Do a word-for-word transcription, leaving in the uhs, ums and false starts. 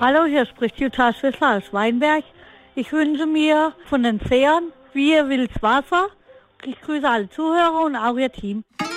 Hallo, hier spricht Jutta Schwissler aus Weinberg. Ich wünsche mir von den Sehern Wir Wildes Wasser. Ich grüße alle Zuhörer und auch Ihr Team.